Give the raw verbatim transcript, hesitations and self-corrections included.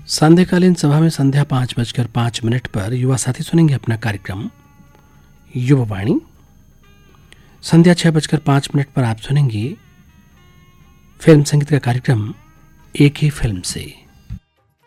संध्याकालीन सभा में संध्या पाँच बजकर पाँच मिनट पर युवा साथी सुनेंगे अपना कार्यक्रम युवावाणी। संध्या छह बजकर पाँच मिनट पर आप सुनेंगे फिल्म संगीत का कार्यक्रम एक ही फिल्म से।